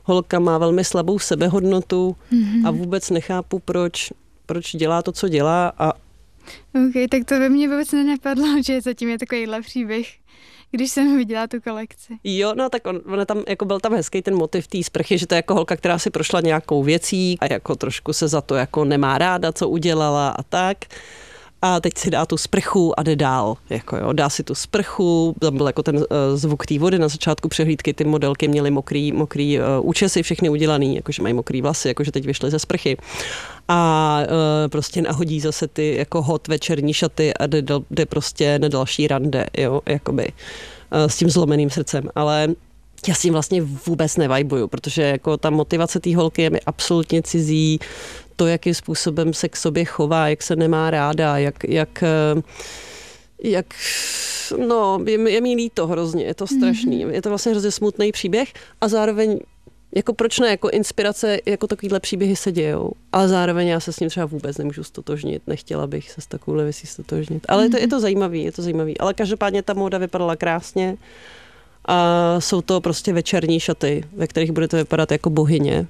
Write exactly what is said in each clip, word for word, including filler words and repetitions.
Holka má velmi slabou sebehodnotu mm-hmm. a vůbec nechápu, proč, proč dělá to, co dělá. A... OK, tak to ve mně vůbec nenapadlo, že zatím je takovýhle příběh, když jsem viděla tu kolekci. Jo, no tak on, on tam, jako byl tam hezký ten motiv té sprchy, že to je jako holka, která si prošla nějakou věcí a jako trošku se za to jako nemá ráda, co udělala a tak. A teď si dá tu sprchu a jde dál. Jako jo, dá si tu sprchu, tam byl jako ten uh, zvuk té vody na začátku přehlídky, ty modelky měly mokrý, mokrý uh, účesy, všechny udělaný, jakože mají mokrý vlasy, jakože teď vyšly ze sprchy. A uh, prostě nahodí zase ty jako hot večerní šaty a jde, jde prostě na další rande, jo, jakoby uh, s tím zlomeným srdcem. Ale já s tím vlastně vůbec nevajbuju, protože jako ta motivace té holky je mi absolutně cizí. To, jakým způsobem se k sobě chová, jak se nemá ráda, jak, jak, jak no, je, je mi líto hrozně, je to strašný. Je to vlastně hrozně smutný příběh a zároveň, jako proč ne, jako inspirace, jako takovýhle příběhy se dějou, ale zároveň já se s ním třeba vůbec nemůžu stotožnit, nechtěla bych se s takovouhle věcí stotožnit. Ale je to, je to zajímavý, je to zajímavý. Ale každopádně ta móda vypadala krásně. A jsou to prostě večerní šaty, ve kterých budete vypadat jako bohyně.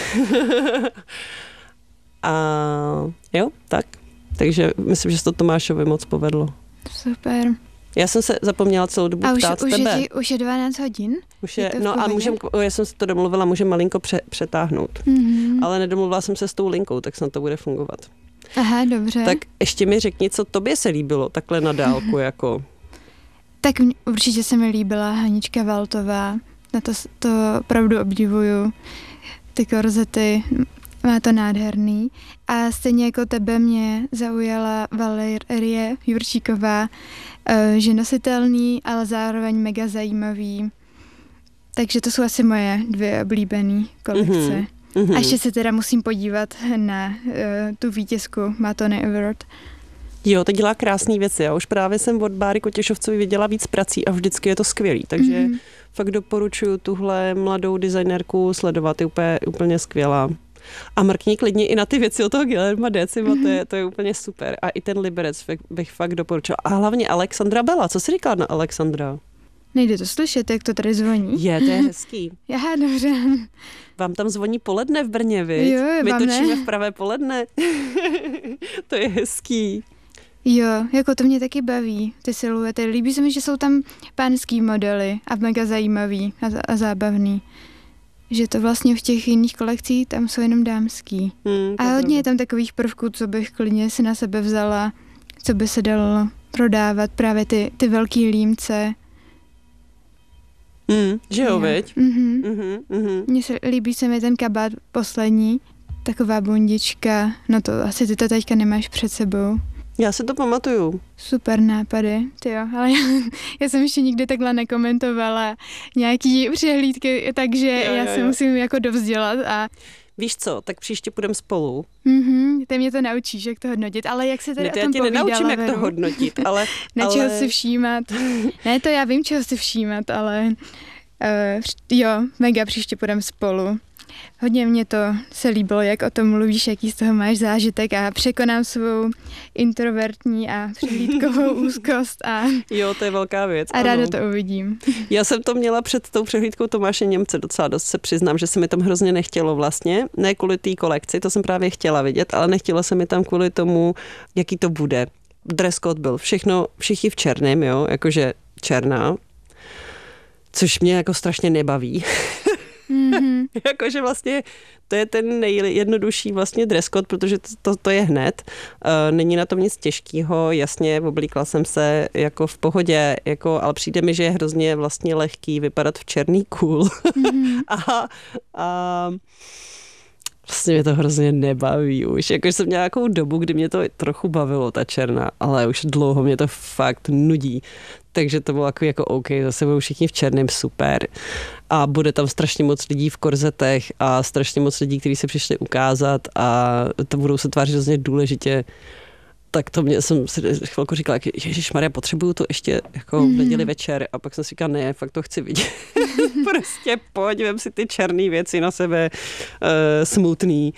A jo, tak. Takže myslím, že se to Tomášovi moc povedlo. Super. Já jsem se zapomněla celou dobu a už, ptát už tebe. Je, už je dvanáct hodin? Už je, je no a můžem, já jsem si to domluvila, můžem malinko pře, přetáhnout. Mm-hmm. Ale nedomluvila jsem se s tou linkou, tak snad to bude fungovat. Aha, dobře. Tak ještě mi řekni, co tobě se líbilo takhle na dálku, jako... Tak určitě se mi líbila Hanička Valtová. Na to, to opravdu obdivuju. Ty korzety, má to nádherný. A stejně jako tebe mě zaujala Valerie Jurčíková, že nositelný, ale zároveň mega zajímavý. Takže to jsou asi moje dvě oblíbené kolekce. Mm-hmm. A ještě se teda musím podívat na uh, tu vítězku Matony Award. Jo, to dělá krásné věci. Já už právě jsem od Báry Kotěšovcovi viděla víc prací a vždycky je to skvělý. Takže mm-hmm. fakt doporučuji tuhle mladou designérku sledovat, je úplně, úplně skvělá. A mrkni klidně i na ty věci od toho Guillerma Decima, mm-hmm. to, je, to je úplně super. A i ten Liberec bych fakt doporučila. A hlavně Alexandra Bella, co jsi říkala na Alexandra? Nejde to slyšet, jak to tady zvoní. Je, to je hezký. Aha, dobře. Vám tam zvoní poledne v Brně, viď? Jo, my točíme ne. v pravé poledne. To je hezký. Jo, jako to mě taky baví, ty siluety. Líbí se mi, že jsou tam pánský modely a mega zajímavý a, a zábavný. Že to vlastně v těch jiných kolekcích tam jsou jenom dámský. Hmm, a hodně je tam takových prvků, co bych klidně si na sebe vzala, co by se dalo prodávat, právě ty, ty velký límce. Mm, že jo, veď? Mm-hmm. Mm-hmm, mm-hmm. Mně se líbí se mi ten kabát poslední, taková bundička, no to asi ty to teďka nemáš před sebou. Já si to pamatuju. Super nápady, tyjo, ale já, já jsem ještě nikdy takhle nekomentovala nějaký přehlídky, takže jo, já jo, se jo. musím jako dovzdělat a... Víš co, tak příště půjdeme spolu. Mhm, ty mě to naučíš, jak to hodnotit, ale jak se tady ne, o tom povídala, já ti nenaučím, Veru. jak to hodnotit, ale... Na ale... čeho si všímat. Ne, to já vím, čeho si všímat, ale uh, jo, mega příště půjdeme spolu. Hodně mě to se líbilo, jak o tom mluvíš, jaký z toho máš zážitek a překonám svou introvertní a přehlídkovou úzkost a... Jo, to je velká věc. A ráda to uvidím. Já jsem to měla před tou přehlídkou Tomáše Němce docela dost, se přiznám, že se mi tam hrozně nechtělo vlastně. Ne kvůli té kolekci, to jsem právě chtěla vidět, ale nechtělo se mi tam kvůli tomu, jaký to bude. Dress code byl všechno, všichni v černém, jo, jakože černá, což mě jako strašně nebaví. Mm-hmm. Jakože vlastně to je ten nejjednodušší vlastně dress code, protože to, to, to je hned. Uh, není na tom nic těžkého, jasně, oblíkla jsem se jako v pohodě, jako, ale přijde mi, že je hrozně vlastně lehký vypadat v černý cool. Mm-hmm. a, a vlastně mě to hrozně nebaví už. Jakože jsem měla nějakou dobu, kdy mě to trochu bavilo, ta černá, ale už dlouho mě to fakt nudí. Takže to bylo jako, jako OK, zase budou všichni v černém, super. A bude tam strašně moc lidí v korzetech a strašně moc lidí, kteří se přišli ukázat a to budou se tvářit hrozně důležitě. tak to mě jsem si chvilku říkala, ježišmarja, potřebuju to ještě jako v neděli večer a pak jsem si říkala, ne, fakt to chci vidět. Prostě pojď, vem si ty černé věci na sebe, uh, smutný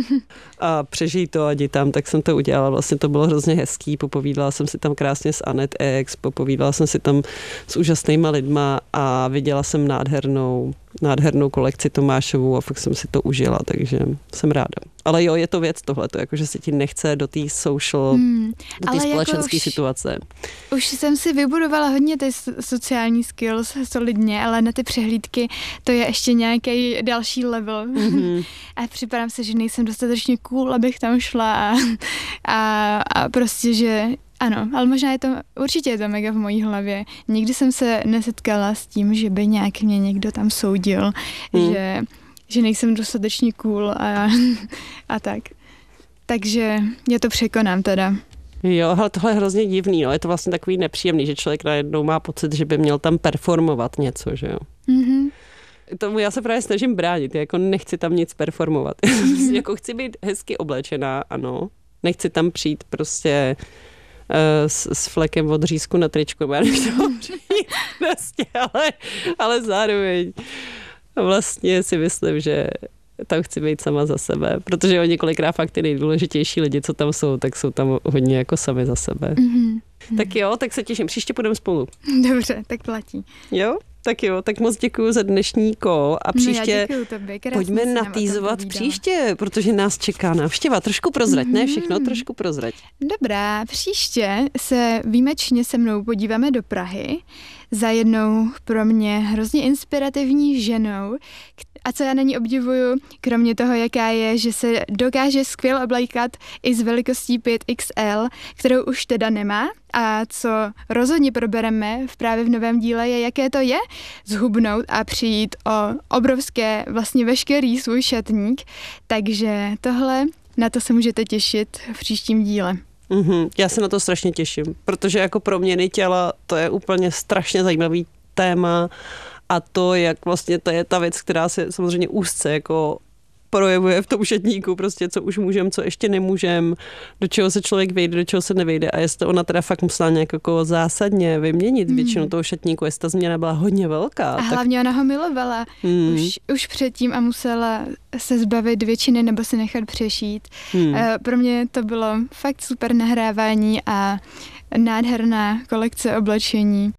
a přežij to a jdi tam, tak jsem to udělala. Vlastně to bylo hrozně hezký, popovídala jsem si tam krásně s Anet X, popovídala jsem si tam s úžasnýma lidma a viděla jsem nádhernou, nádhernou kolekci Tomášovou a fakt jsem si to užila, takže jsem ráda. Ale jo, je to věc tohleto, jakože se ti nechce do té social, hmm, do té společenské jako situace. Už jsem si vybudovala hodně ty sociální skills solidně, ale na ty přehlídky to je ještě nějaký další level. Mm-hmm. A připadám se, že nejsem dostatečně cool, abych tam šla a, a, a prostě, že ano, ale možná je to, určitě je to mega v mojí hlavě. Nikdy jsem se nesetkala s tím, že by nějak mě někdo tam soudil, mm. že, že nejsem dostatečně cool a, a tak. Takže já to překonám teda. Jo, ale tohle je hrozně divný, no. Je to vlastně takový nepříjemný, že člověk najednou má pocit, že by měl tam performovat něco, že jo. Mm-hmm. Tomu já se právě snažím bránit, já jako nechci tam nic performovat. Mm-hmm. Jako chci být hezky oblečená, ano. Nechci tam přijít prostě uh, s, s flekem od řízku na tričku, já nechci tam přijít prostě, ale, ale zároveň vlastně si myslím, že tam chci být sama za sebe, protože oni kolikrát fakt ty nejdůležitější lidi, co tam jsou, tak jsou tam hodně jako sami za sebe. Mm-hmm. Tak jo, tak se těším, příště půjdeme spolu. Dobře, tak platí. Jo, tak jo, tak moc děkuju za dnešní call a příště no tobě, pojďme natýzovat příště, protože nás čeká návštěva. Trošku prozrať, mm-hmm. ne všechno, trošku prozrať. Dobrá, příště se výjimečně se mnou podíváme do Prahy za jednou pro mě hrozně inspirativní ženou. A co já na ní obdivuju, kromě toho, jaká je, že se dokáže skvěle oblékat i s velikostí pět X L, kterou už teda nemá. A co rozhodně probereme v právě v novém díle je, jaké to je zhubnout a přijít o obrovské, vlastně veškerý svůj šatník. Takže tohle, na to se můžete těšit v příštím díle. Mm-hmm. Já se na to strašně těším, protože jako proměny těla to je úplně strašně zajímavý téma a to, jak vlastně to je ta věc, která se samozřejmě úzce jako projevuje v tom šatníku, prostě co už můžem, co ještě nemůžem, do čeho se člověk vejde, do čeho se nevejde a jestli ona teda fakt musela nějak jako zásadně vyměnit mm. většinu toho šatníku, jestli ta změna byla hodně velká. A tak... hlavně ona ho milovala mm. už, už předtím a musela se zbavit většiny nebo se nechat přešít. Mm. Pro mě to bylo fakt super nahrávání a nádherná kolekce oblečení.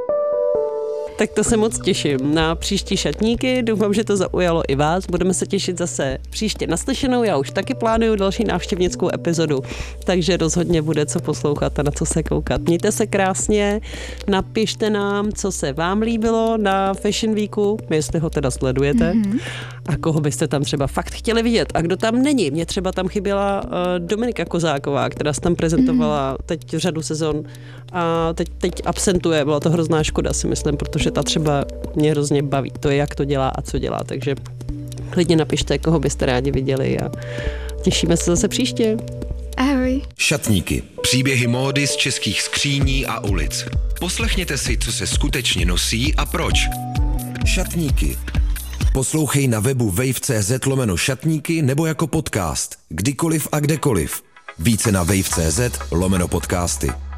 Tak to se moc těším na příští šatníky, doufám, že to zaujalo i vás, budeme se těšit zase příště naslyšenou, já už taky plánuju další návštěvnickou epizodu, takže rozhodně bude co poslouchat a na co se koukat. Mějte se krásně, napište nám, co se vám líbilo na Fashion Weeku, jestli ho teda sledujete mm-hmm. a koho byste tam třeba fakt chtěli vidět a kdo tam není. Mně třeba tam chyběla uh, Dominika Kozáková, která se tam prezentovala mm-hmm. teď řadu sezon a teď, teď absentuje, byla to hrozná škoda, si myslím, protože ta třeba mě hrozně baví, to je, jak to dělá a co dělá, takže klidně napište, koho byste rádi viděli a těšíme se zase příště. Ahoj. Šatníky. Příběhy módy z českých skříní a ulic. Poslechněte si, co se skutečně nosí a proč. Šatníky. Poslouchej na webu wave tečka cz lomeno šatníky nebo jako podcast. Kdykoliv a kdekoliv. Více na wave tečka cz lomeno podcasty.